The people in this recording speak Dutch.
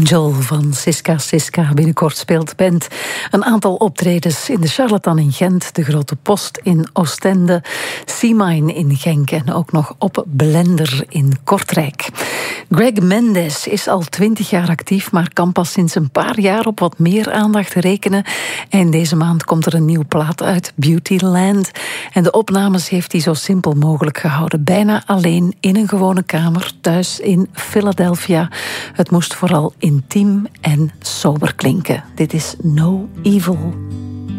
Angel van Siska Siska. Binnenkort speelt de band een aantal optredens in de Charlatan in Gent, de Grote Post in Oostende, Seamine in Genk en ook nog op Blender in Kortrijk. Greg Mendes is al 20 jaar actief, maar kan pas sinds een paar jaar op wat meer aandacht rekenen. En deze maand komt er een nieuwe plaat uit, Beautyland. En de opnames heeft hij zo simpel mogelijk gehouden. Bijna alleen in een gewone kamer, thuis in Philadelphia. Het moest vooral intiem en sober klinken. Dit is No Evil.